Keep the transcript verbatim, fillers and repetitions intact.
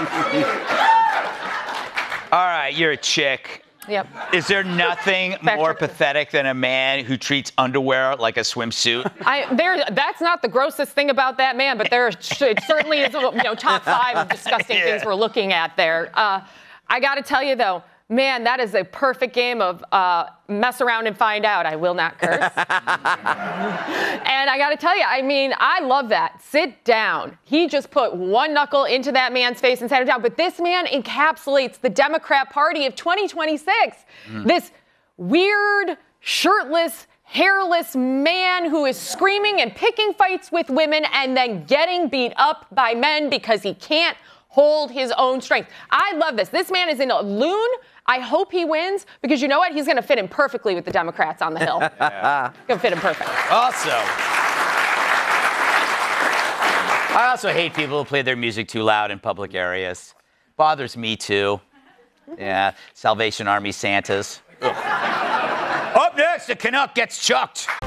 All right, you're a chick. Yep. Is there nothing more pathetic than a man who treats underwear like a swimsuit? I, there, that's not the grossest thing about that man, but there it certainly is, you know, top five of disgusting yeah. things we're looking at there. Uh, I got to tell you, though, man, that is a perfect game of uh, mess around and find out. I will not curse. And I got to tell you, I mean, I love that. Sit down. He just put one knuckle into that man's face and sat him down. But this man encapsulates the Democrat Party of twenty twenty-six. Mm. This weird, shirtless, hairless man who is screaming and picking fights with women and then getting beat up by men because he can't hold his own strength. I love this. This man is in a loon. I hope he wins because you know what? He's going to fit in perfectly with the Democrats on the Hill. Yeah. Going to fit in perfect. Also, I also hate people who play their music too loud in public areas. Bothers me too. Yeah, Salvation Army Santas. Up next, the Canuck gets chucked.